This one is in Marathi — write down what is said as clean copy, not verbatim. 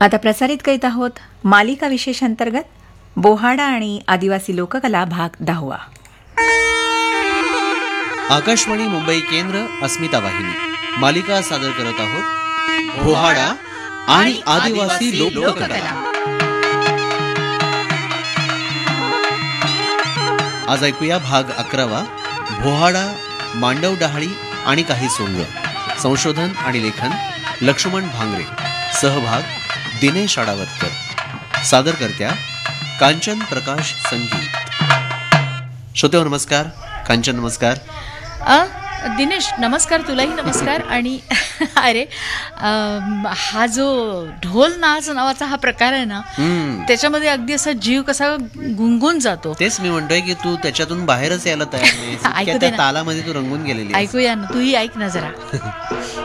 आता प्रसारित करीत आहोत मालिका विशेष अंतर्गत बोहाडा आणि आदिवासी लोककला भाग 10. आकाशवाणी मुंबई केंद्र अस्मिता वाहिनी मालिका सादर करत आहोत बोहाडा आणि आदिवासी लोककला. आज ऐकूया भाग 11, बोहाडा, मांडव डहाळी आणि काही सोंग. संशोधन आणि लेखन लक्ष्मण भांगरे. सहभाग दिनेश आडावतकर. सादरकर्त्या कांचन प्रकाश संगीत. श्रोते नमस्कार. कांचन नमस्कार. दिनेश नमस्कार. तुलाही नमस्कार. आणि अरे हा जो ढोल नाच नावाचा हा प्रकार आहे ना, त्याच्यामध्ये अगदी असा जीव कसा गुंगून जातो. तेच मी म्हणतोय की तू त्याच्यातून बाहेरच यायला तयार नाही. ऐकू दे ना. तालामध्ये तू रंगून गेलेली. ऐकूया ना, तूही ऐक ना जरा.